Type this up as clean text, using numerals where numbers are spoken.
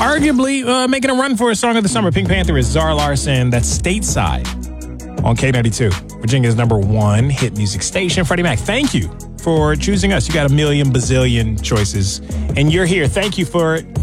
Arguably making a run for a song of the summer. Pink Panther is Zara Larsson. That's Stateside on K92, Virginia's #1 hit music station. Freddie Mac, thank you for choosing us. You got a million bazillion choices, and you're here. Thank you for